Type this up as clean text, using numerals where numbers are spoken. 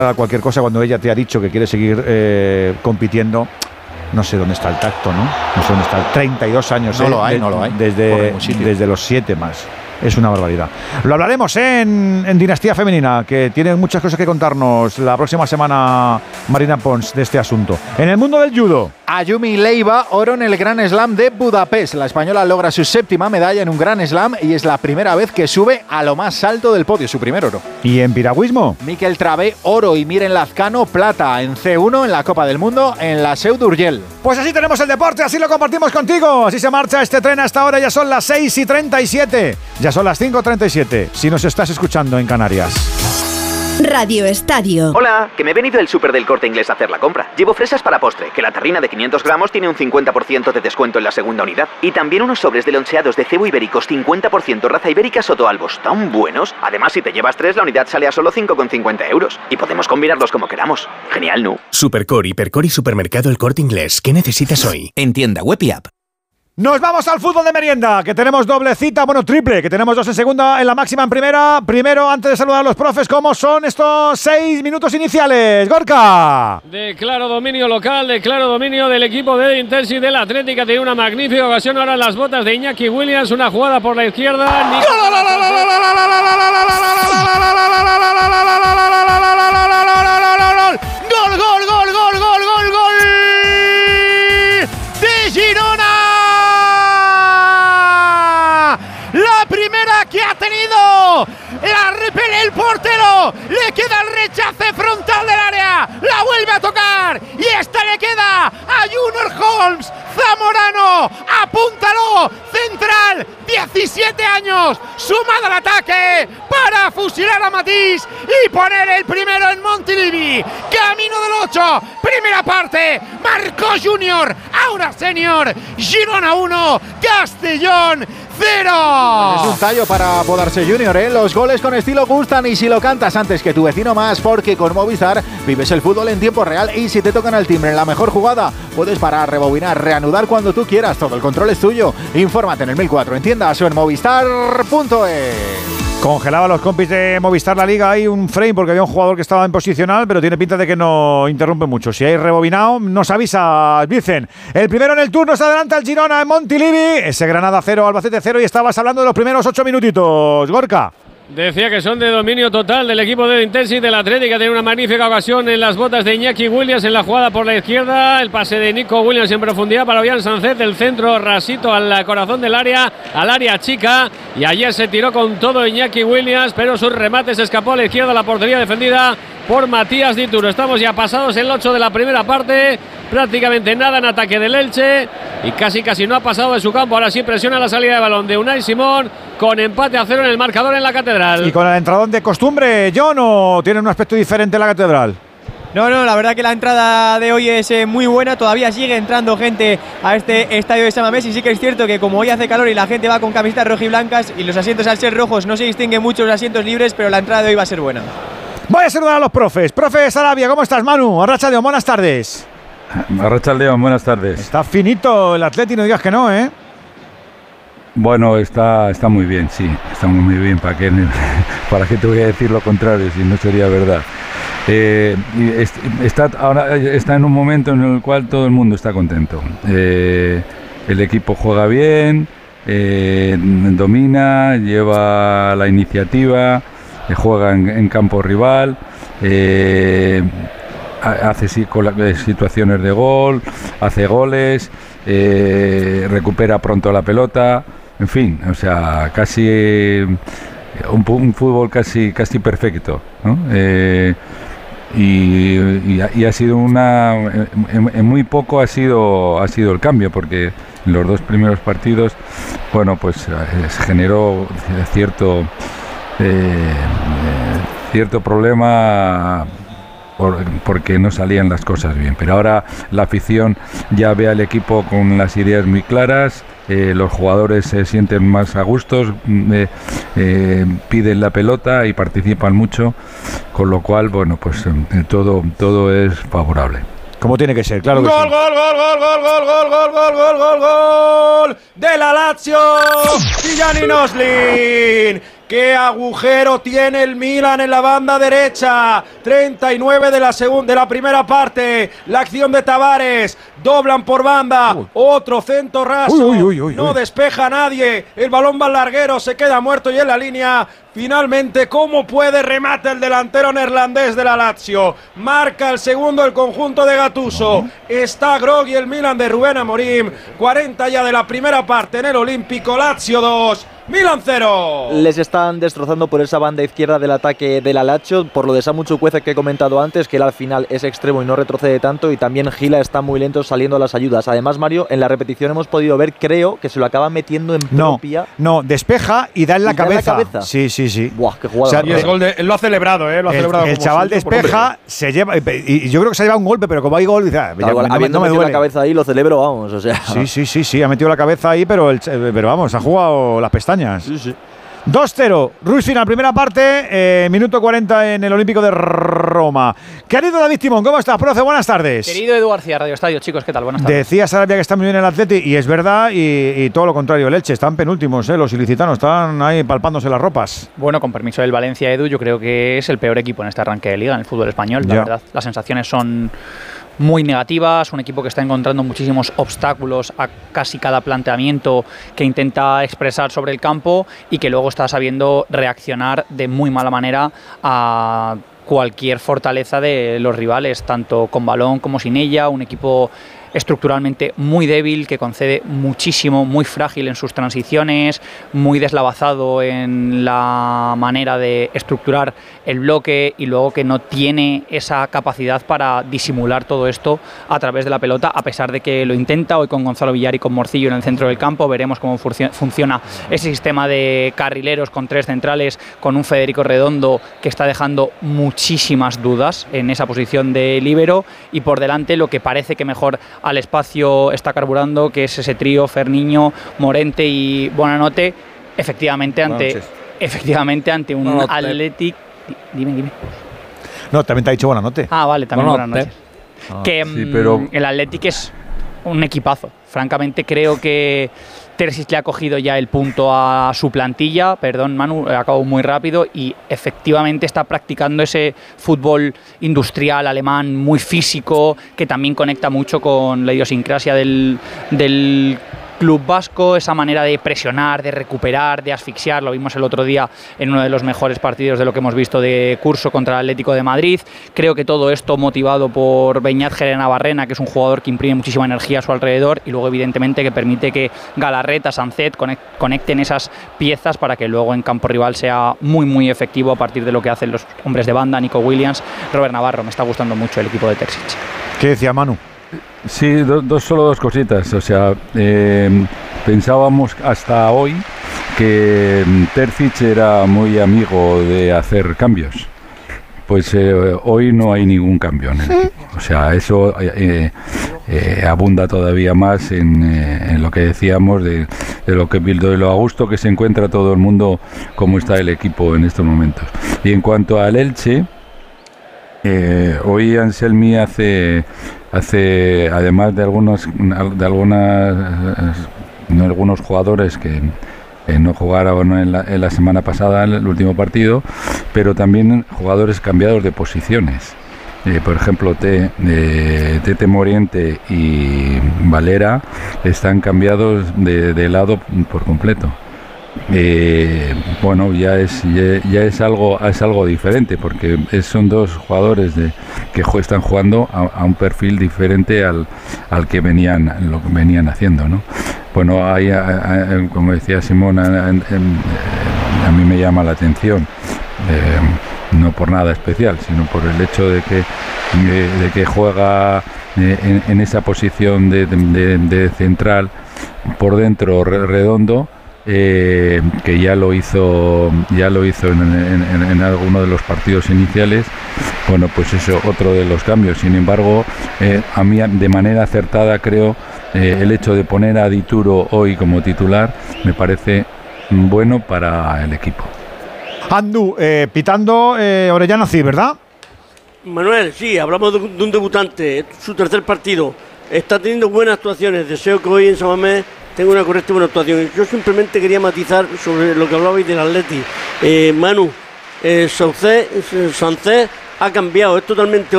cualquier cosa cuando ella te ha dicho que quiere seguir compitiendo. No sé dónde está el tacto, ¿no? No sé dónde está. 32 años, no lo hay. Desde los 7 más. Es una barbaridad. Lo hablaremos en Dinastía Femenina, que tiene muchas cosas que contarnos la próxima semana Marina Pons de este asunto. En el mundo del judo, Ayumi Leiva, oro en el Grand Slam de Budapest. La española logra su 7ª medalla en un Grand Slam y es la primera vez que sube a lo más alto del podio, su primer oro. Y en piragüismo, Miquel Travé, oro, y Miren Lazcano, plata en C1 en la Copa del Mundo en la Seu d'Urgell. Pues así tenemos el deporte, así lo compartimos contigo. Así se marcha este tren hasta ahora. Ya son las 6:37. Ya son las 5:37, si nos estás escuchando en Canarias. Radio Estadio. Hola, que me he venido del súper del Corte Inglés a hacer la compra. Llevo fresas para postre, que la tarrina de 500 gramos tiene un 50% de descuento en la segunda unidad. Y también unos sobres de loncheados de cebo ibéricos 50% raza ibérica Sotoalbos, tan buenos. Además, si te llevas 3, la unidad sale a solo 5,50 euros. Y podemos combinarlos como queramos. Genial, ¿no? Supercore, Hipercore y Supermercado El Corte Inglés. ¿Qué necesitas hoy? En tienda web y app. Nos vamos al fútbol de merienda, que tenemos doble cita, bueno, triple, que tenemos 2 en segunda, en la máxima en primera. Primero, antes de saludar a los profes, ¿cómo son estos 6 minutos iniciales? Gorka. De claro dominio local, de claro dominio del equipo de Intensi del Atlética. Tiene una magnífica ocasión ahora en las botas de Iñaki Williams, una jugada por la izquierda. ¡Gol, gol, gol, gol, gol, gol, gol! ¡De Girona! La primera que ha tenido, la repele el portero, le queda el rechace frontal del área, la vuelve a tocar y esta le queda a Junior Holmes. Zamorano, apúntalo, central, 17 años, sumado al ataque para fusilar a Matís y poner el primero en Montilivi. Camino del 8, primera parte, marcó Junior, ahora Senior, Girona 1, Castellón 0. Es un tallo para Podarse Junior, ¿eh? Los goles con estilo gustan y si lo cantas antes que tu vecino más, porque con Movistar vives el fútbol en tiempo real y si te tocan el timbre en la mejor jugada, puedes parar, rebobinar, reanudar cuando tú quieras, todo el control es tuyo. Infórmate en el 1004 en tiendas o en movistar.es. Congelaba a los compis de Movistar la Liga ahí un frame porque había un jugador que estaba en posicional, pero tiene pinta de que no interrumpe mucho. Si hay rebobinado, nos avisa Vicen. El primero en el turno se adelanta el Girona en Montilivi. Ese Granada 0, Albacete 0 y estabas hablando de los primeros 8 minutitos. Gorka. Decía que son de dominio total del equipo de Intensi del Atlético. Tiene una magnífica ocasión en las botas de Iñaki Williams en la jugada por la izquierda. El pase de Nico Williams en profundidad para Ollán Sánchez del centro, rasito al corazón del área, al área chica. Y ayer se tiró con todo Iñaki Williams, pero su remate se escapó a la izquierda, la portería defendida por Matías Dituro. Estamos ya pasados el 8 de la primera parte. Prácticamente nada en ataque del Elche y casi no ha pasado de su campo. Ahora sí presiona la salida de balón de Unai Simón con empate a 0 en el marcador en la Catedral. ¿Y con el entradón de costumbre, John, o tiene un aspecto diferente en la Catedral? No, la verdad que la entrada de hoy es muy buena. Todavía sigue entrando gente a este estadio de San Mamés y sí que es cierto que como hoy hace calor y la gente va con camisetas rojiblancas y los asientos al ser rojos no se distinguen mucho los asientos libres, pero la entrada de hoy va a ser buena. Voy a saludar a los profes. Profe Sarabia, ¿cómo estás, Manu? Arratsaldeon, buenas tardes. Arratsaldeon, buenas tardes. Está finito el Atleti, no digas que no, ¿eh? Bueno, está muy bien, sí. Está muy bien. ¿Para qué te voy a decir lo contrario si no sería verdad? Ahora está en un momento en el cual todo el mundo está contento. El equipo juega bien, domina, lleva la iniciativa, juega en campo rival, hace situaciones de gol, hace goles, recupera pronto la pelota, en fin, o sea, casi un fútbol casi perfecto, ¿no? Y ha sido en muy poco ha sido el cambio, porque en los 2 primeros partidos, bueno, pues se generó cierto problema porque no salían las cosas bien, pero ahora la afición ya ve al equipo con las ideas muy claras, los jugadores se sienten más a gustos, piden la pelota y participan mucho, con lo cual, bueno, pues todo es favorable. Como tiene que ser, claro que ¡Gol, sí. gol, gol, gol, gol, gol, gol, gol, gol, gol, gol, gol! ¡De la Lazio! ¡Gianni Noslin! ¡Qué agujero tiene el Milan en la banda derecha! 39 de la primera parte. La acción de Tavares. Doblan por banda. Otro centro raso. No despeja a nadie. El balón va al larguero. Se queda muerto y en la línea. Finalmente, ¿cómo puede? Remata el delantero neerlandés de la Lazio. Marca el segundo el conjunto de Gattuso. Está groggy el Milan de Rubén Amorim. 40 ya de la primera parte en el Olímpico. Lazio 2. Milan 0. Les están destrozando por esa banda izquierda del ataque de la Lazio, por lo de Samu Chukwueze que he comentado antes, que él al final es extremo y no retrocede tanto, y también Gila está muy lento saliendo a las ayudas. Además, Mario, en la repetición hemos podido ver, creo, que se lo acaba metiendo en propia. No, despeja y da en la cabeza. Sí. Buah, qué jugada. O sea, y es gol él lo ha celebrado, lo ha celebrado. El chaval despeja, se lleva, y yo creo que se ha llevado un golpe, pero como hay gol, dice, no me duele la cabeza ahí, lo celebro, vamos, o sea. Sí, ha metido la cabeza ahí, pero vamos, ha jugado las pestañas. Sí. 2-0, Ruiz final, primera parte, minuto 40 en el Olímpico de Roma. Querido David Timón, ¿cómo estás, profe? Buenas tardes. Querido Edu García, Radio Estadio, chicos, ¿qué tal? Buenas tardes. Decía Sarabia que está muy bien el Atleti, y es verdad, y todo lo contrario, el Elche, están penúltimos, los ilicitanos, están ahí palpándose las ropas. Bueno, con permiso del Valencia, Edu, yo creo que es el peor equipo en este arranque de liga, en el fútbol español, la verdad. Las sensaciones son muy negativas, un equipo que está encontrando muchísimos obstáculos a casi cada planteamiento que intenta expresar sobre el campo y que luego está sabiendo reaccionar de muy mala manera a cualquier fortaleza de los rivales, tanto con balón como sin ella. Un equipo estructuralmente muy débil, que concede muchísimo, muy frágil en sus transiciones, muy deslavazado en la manera de estructurar el bloque, y luego que no tiene esa capacidad para disimular todo esto a través de la pelota, a pesar de que lo intenta. Hoy con Gonzalo Villar y con Morcillo en el centro del campo veremos cómo funciona ese sistema de carrileros con tres centrales, con un Federico Redondo que está dejando muchísimas dudas en esa posición de líbero, y por delante lo que parece que mejor al espacio está carburando, que es ese trío Ferniño, Morente y Buonanotte, efectivamente ante un Athletic. Dime. No, también te ha dicho Buonanotte. Ah, vale, también Buonanotte. Pero el Athletic es un equipazo. Francamente creo que Terzic le ha cogido ya el punto a su plantilla, perdón Manu, acabo muy rápido, y efectivamente está practicando ese fútbol industrial alemán muy físico, que también conecta mucho con la idiosincrasia del club vasco, esa manera de presionar, de recuperar, de asfixiar. Lo vimos el otro día en uno de los mejores partidos de lo que hemos visto de curso contra el Atlético de Madrid. Creo que todo esto motivado por Beñat Navarrena, que es un jugador que imprime muchísima energía a su alrededor, y luego evidentemente que permite que Galarreta, Sancet conecten esas piezas para que luego en campo rival sea muy muy efectivo a partir de lo que hacen los hombres de banda, Nico Williams, Robert Navarro. Me está gustando mucho el equipo de Terzic. ¿Qué decía Manu? Sí, solo dos cositas. O sea, pensábamos hasta hoy que Terzic era muy amigo de hacer cambios. Pues hoy no hay ningún cambio en el equipo. O sea, eso abunda todavía más en lo que decíamos de lo a gusto que se encuentra todo el mundo, cómo está el equipo en estos momentos. Y en cuanto al Elche, hoy Anselmi hace además de algunos jugadores que no jugaron en la semana pasada, en el último partido, pero también jugadores cambiados de posiciones. Por ejemplo, Tete Moriente y Valera están cambiados de lado por completo. Bueno, ya es algo diferente, porque son dos jugadores que están jugando a un perfil diferente al que venían haciendo, ¿no? Bueno, ahí, como decía Simón, a mí me llama la atención, no por nada especial, sino por el hecho de que juega en esa posición de central por dentro Redondo, que ya lo hizo en alguno de los partidos iniciales. Bueno, pues eso, otro de los cambios. Sin embargo, a mí de manera acertada creo el hecho de poner a Dituro hoy como titular me parece bueno para el equipo. Andu, pitando Orellana, sí, ¿verdad? Manuel, sí, hablamos de un debutante, su tercer partido. Está teniendo buenas actuaciones. Deseo que hoy en San Mamés tenga una correcta y buena actuación. Yo simplemente quería matizar sobre lo que hablabais del Atleti. Manu, Sancet ha cambiado, es totalmente